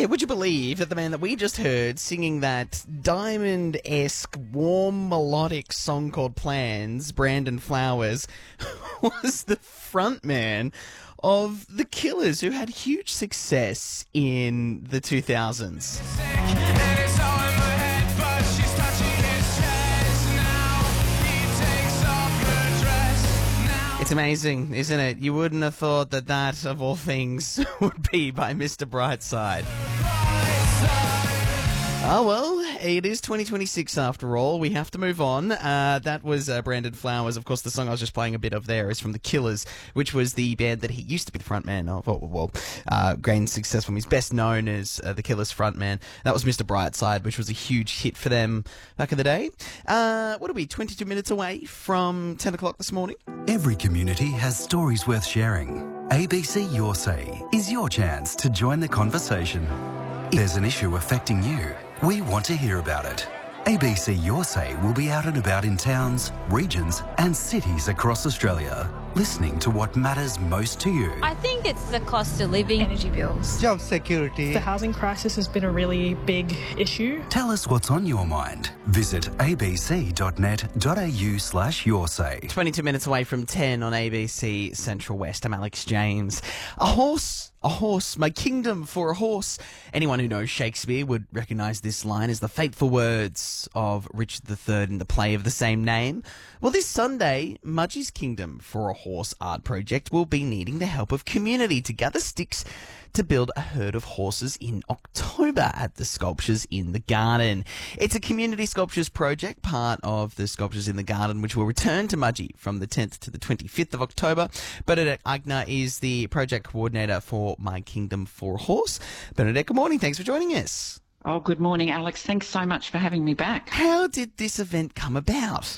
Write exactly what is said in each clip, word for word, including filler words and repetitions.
Yeah, would you believe that the man that we just heard singing that diamond-esque, warm, melodic song called Plans, Brandon Flowers, was the frontman of The Killers, who had huge success in the two thousands. It's amazing, isn't it? You wouldn't have thought that that, of all things, would be by Mister Brightside. Oh, well, it is twenty twenty-six after all. We have to move on. Uh, that was uh, Brandon Flowers. Of course, the song I was just playing a bit of there is from The Killers, which was the band that he used to be the frontman of. Well, well uh, gained success from his best known as uh, The Killers frontman. That was Mister Brightside, which was a huge hit for them back in the day. Uh, what are we, twenty-two minutes away from ten o'clock this morning? Every community has stories worth sharing. A B C Your Say is your chance to join the conversation. If there's an issue affecting you, we want to hear about it. A B C Your Say will be out and about in towns, regions and cities across Australia, listening to what matters most to you. I think it's the cost of living. Energy bills. Job security. The housing crisis has been a really big issue. Tell us what's on your mind. Visit abc.net.au slash your say. twenty-two minutes away from ten on A B C Central West. I'm Alex James. A horse... A horse, my kingdom for a horse. Anyone who knows Shakespeare would recognise this line as the fateful words of Richard the Third in the play of the same name. Well, this Sunday, Mudgie's Kingdom for a Horse art project will be needing the help of community to gather sticks to build a herd of horses in October at the Sculptures in the Garden. It's a community sculptures project, part of the Sculptures in the Garden, which will return to Mudgee from the tenth to the twenty-fifth of October. Bernadette Agner is the project coordinator for My Kingdom for a Horse. Bernadette, good morning. Thanks for joining us. Oh, good morning, Alex. Thanks so much for having me back. How did this event come about?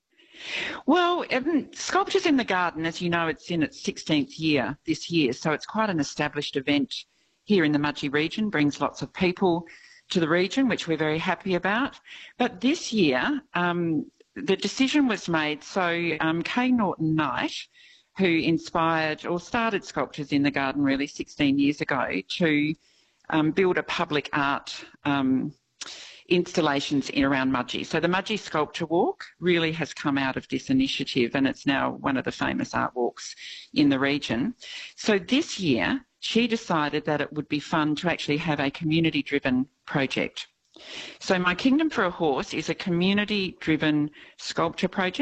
Well, um, Sculptures in the Garden, as you know, it's in its sixteenth year this year, so it's quite an established event here in the Mudgee region, brings lots of people to the region, which we're very happy about. But this year, um, the decision was made, so um, Kay Norton Knight, who inspired or started Sculptures in the Garden really sixteen years ago, to um, build a public art um installations in around Mudgee. So the Mudgee Sculpture Walk really has come out of this initiative, and it's now one of the famous art walks in the region. So this year, she decided that it would be fun to actually have a community-driven project. So My Kingdom for a Horse is a community-driven sculpture project.